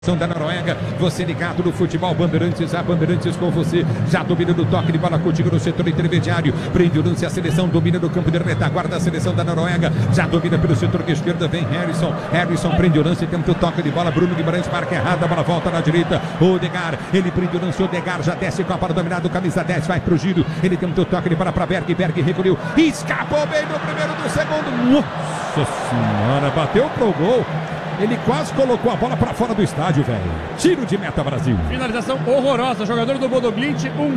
Da Noruega, você ligado no futebol Bandeirantes, a Bandeirantes com você, já domina no toque de bola contigo no setor intermediário, prende o lance, a seleção domina no campo de retaguarda, a seleção da Noruega, já domina pelo setor de esquerda, vem Harrison prende o lance, tenta o toque de bola, Bruno Guimarães marca errada, a bola volta na direita, Odegaard, ele prende o lance, Odegaard já desce com a bola dominada, camisa 10, vai pro giro, ele tenta o toque de bola para Berg recolheu, escapou bem no primeiro do segundo, nossa senhora, bateu pro gol. Ele quase colocou a bola para fora do estádio, velho. Tiro de meta, Brasil. Finalização horrorosa. Jogador do Bodo Glimt,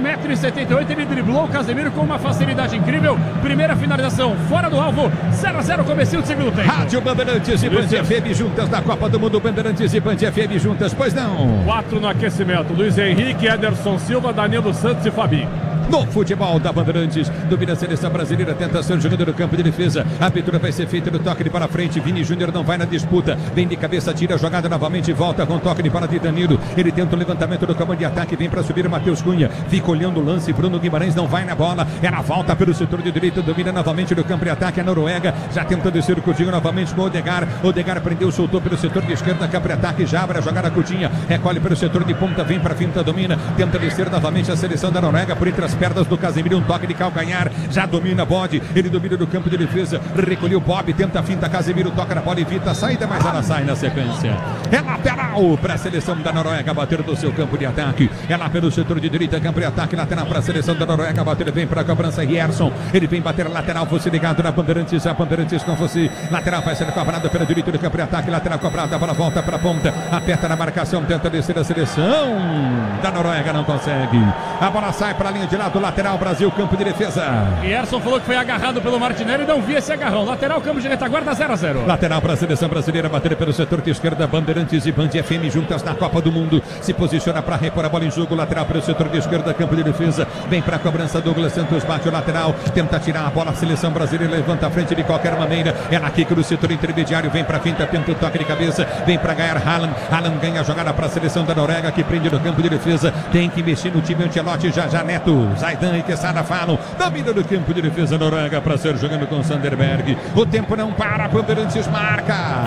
1,78 m. Ele driblou o Casemiro com uma facilidade incrível. Primeira finalização fora do alvo. 0-0, comecinho do segundo tempo. Rádio Bandeirantes e Band FM juntas na Copa do Mundo. Bandeirantes e Band FM juntas, pois não. 4 no aquecimento. Luiz Henrique, Ederson Silva, Danilo Santos e Fabinho. No futebol da Bandeirantes, domina a seleção brasileira, tenta ser jogador do campo de defesa. A abertura vai ser feita no toque de para frente. Vini Júnior não vai na disputa. Vem de cabeça, tira a jogada novamente, volta com toque de para de Danilo. Ele tenta o levantamento do campo de ataque, vem para subir o Matheus Cunha. Fica olhando o lance, Bruno Guimarães não vai na bola. Ela volta pelo setor de direita, domina novamente no campo de ataque. A Noruega já tenta descer o Coutinho novamente com o Odegaard. Odegaard prendeu, soltou pelo setor de esquerda, campo de ataque, já abre a jogada Coutinho. Recolhe pelo setor de ponta, vem para finta, domina. Tenta descer novamente a seleção da Noruega por entre as pernas do Casemiro, um toque de calcanhar, já domina Bode, ele domina do campo de defesa, recolheu Bob, tenta a finta, Casemiro toca na bola, evita a saída, mas ela sai na sequência. É lateral para a seleção da Noruega, bater do seu campo de ataque, é lá pelo setor de direita, campo de ataque, lateral para a seleção da Noruega, bater, vem para a cobrança, Rierson, ele vem bater lateral, você ligado na Bandeirantes, a Bandeirantes com você, lateral vai ser cobrado pela direita do campo de ataque, lateral cobrada, a bola volta para a ponta, aperta na marcação, tenta descer a seleção da Noruega, não consegue, a bola sai para a linha de lado, lateral Brasil, campo de defesa. Rierson falou que foi agarrado pelo Martinelli e não via esse agarrão. Lateral, campo de retaguarda, 0-0. Lateral para a seleção brasileira, bater pelo setor de esquerda, Bandeirantes e Band FM juntas na Copa do Mundo. Se posiciona para repor a bola em jogo, lateral pelo setor de esquerda, campo de defesa. Vem para a cobrança, Douglas Santos bate o lateral, tenta tirar a bola, a seleção brasileira levanta a frente de qualquer maneira. Ela quica no setor intermediário, vem para a finta, tenta o toque de cabeça, vem para ganhar Haaland ganha a jogada para a seleção da Noruega, que prende no campo de defesa. Tem que mexer no time Ancelotti, já Neto, Zaidan e Quesada falam, domina do campo de defesa Noruega para ser jogando com Sanderberg. O tempo não para, Bandeirantes marca.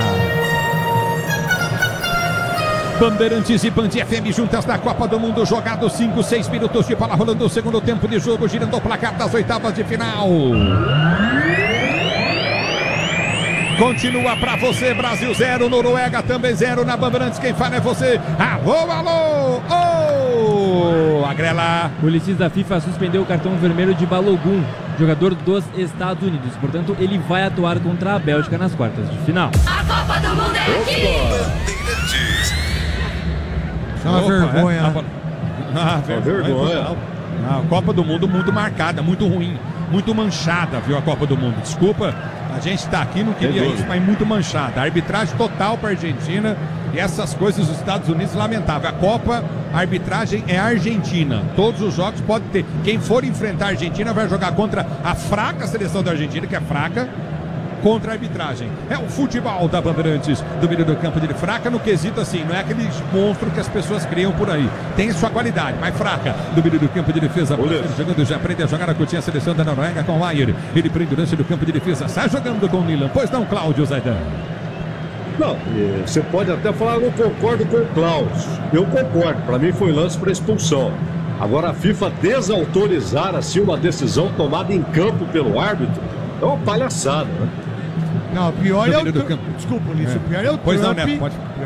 Bandeirantes e Band FM juntas na Copa do Mundo, jogado 5, 6 minutos de bola rolando o segundo tempo de jogo, girando o placar das oitavas de final. Continua pra você, Brasil 0, Noruega também 0 na Bandeirantes. Quem fala é você. Alô, Agrela. O Policis da FIFA suspendeu o cartão vermelho de Balogun, jogador dos Estados Unidos. Portanto, ele vai atuar contra a Bélgica nas quartas de final. A Copa do Mundo é aqui! Isso é uma vergonha. Vergonha. A Copa do Mundo muito marcada, muito ruim, muito manchada, viu, a Copa do Mundo. Desculpa, a gente está aqui, não queria isso, mas muito manchada. A arbitragem total para a Argentina e essas coisas dos Estados Unidos, lamentável. A Copa, a arbitragem é Argentina. Todos os jogos pode ter. Quem for enfrentar a Argentina vai jogar contra a fraca seleção da Argentina, que é fraca, contra a arbitragem. É o futebol da Bandeirantes, domínio do campo dele, fraca no quesito assim, não é aquele monstro que as pessoas criam por aí. Tem sua qualidade, mas fraca. Domínio do campo de defesa, jogando, já aprende a jogar a Coutinho, a seleção da Noruega com o Maier. Ele prende o lance do campo de defesa, sai jogando com o Nilan. Pois não, Cláudio Zaidan? Não, você pode até falar, eu não concordo com o Klaus. Eu concordo, para mim foi lance para expulsão. Agora a FIFA desautorizar assim uma decisão tomada em campo pelo árbitro é uma palhaçada, né? Não, o pior é o... Desculpa, Ulisses, o pior é o Trump. Pois não, né? Pode...